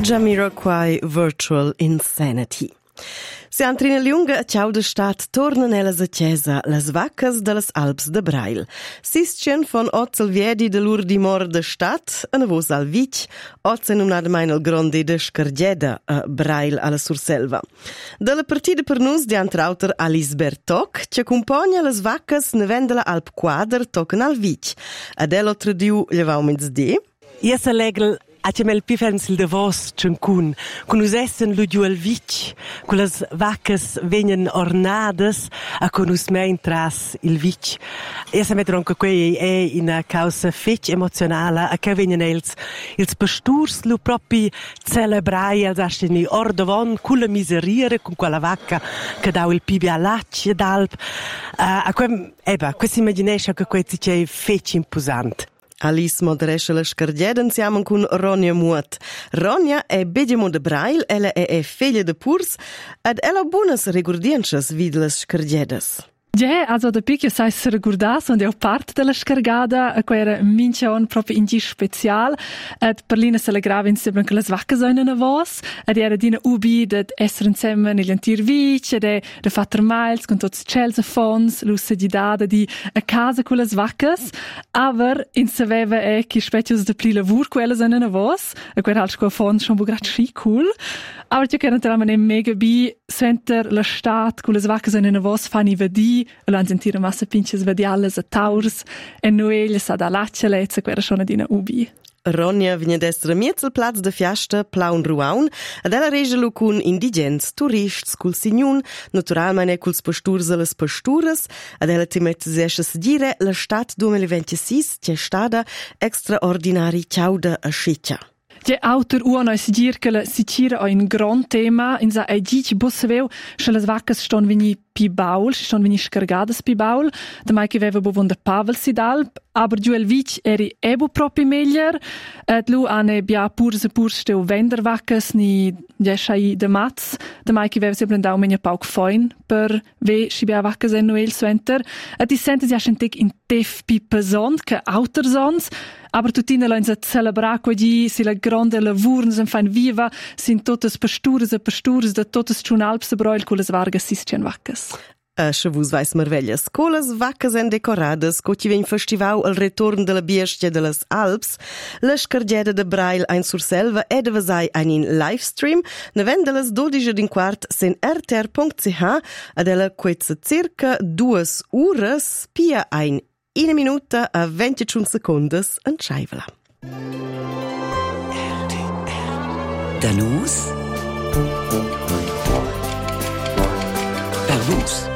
Jamiroquai Virtual Insanity. Se Antrina Lunga a Ciao de Stat tornan ellas a chiesa las vaccas de las Alps de Brail. Sistchen von Otzel Viedi de lur dimor de Stat, a navos al Vic, Otzel nun admain al grande de Scargeda a Brail alla Surselva. De la partida per nus di antrauter Alice Bertoc, ci accompagna las vaccas nevendela Alp Quadr tocan al Vic. Ad elo tradiu llevau mezdi. Ies allegel Acemel pifensil de vos cencun, con us essen ludiu al vic, con las vacas venien ornadas, a con us mein tras il vic. Ies ametron che quei è una causa fetch emozionala, a che venien ils pasturs lu propi celebrai als astini ordovon, culla miseriere, con quella vacca che dau il pibi all'accia d'alp. A quem, questa immaginescia che quei c'è fetch imposant. Alice moderesce la Scargeda insieme con Ronja Muot. Ronja è bedemo de Brail, ella è figlia de Purs, ed ella buonas regurdiences vid las Scargedas. Ja, also da picchio sai se recordas und auch part della scargada, a quella minchion proprio in gis special, ed Berlina se la grava insieme con le vacche sono na vos, ed era dina ubi det esser insieme nel antir vic, ed è de fatter miles con tots Chelsea fons, lusse di dada di a casa con le vacche, aber in se veva è che specius de pli lavur quella sono na vos, a quella alsco fons schon bugrat schi cool, aber io che naturalmente mega bi center la stat con le vacche sono na vos fani vedi e l'han sentire massa pinches vediales a taurs e noelia sa da laccialezza quera schon adina ubi. Ronja viene d'essere miezzel plaz de fiasta Plaun Ruaun ed ella regelu cun indigens, turists, cul signun, naturalmente culs pasturs e les pasturas ed ella ti mette s'esce sedire la stat 2026 c'è stata extraordinari ciauda a Sciccia. Je autor uno si dir che la Sicilia è un gran tema in sa ai dici bosseveu che le vacche ston vini pi baul, ston vini scargadas pi baul, da mai che veva bovon de Pavel Sidalp, aber Joel Vic eri ebo propi meglier, ed lu ane bia purse steu vender vaccas ni jeschai de mats, da mai che veva sempre andau menia pauk foin per ve si bia vaccas en noel suenter, ed di sente si aschentek in tef pi pesant che autor sons, aber tutina la insa celebrar quadi si la grande lavurns en fain viva sin totes pastures de totes chunalps broil cules vargas siscien vaccas. Se vus vais merveglias, colas vaccas en decoradas, co ci ven festival al retorn de la Biestia de las Alps, la Scargeda de Brail ein Surselva ed vasai ein in livestream, ne vendelas 12:15 sen rtr.ch ad ella quezza circa 2 uras pia ein 1 minuta a 21 secondes en scheivala. Danus per vus.